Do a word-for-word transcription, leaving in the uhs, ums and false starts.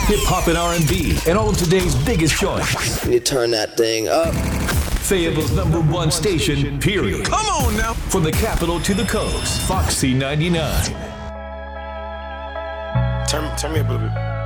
hip hop and R and B, and all of today's biggest joints. You turn that thing up. Fayetteville's number one station, period. Come on now. From the capital to the coast, Foxy ninety-nine. Turn, turn me up a little bit.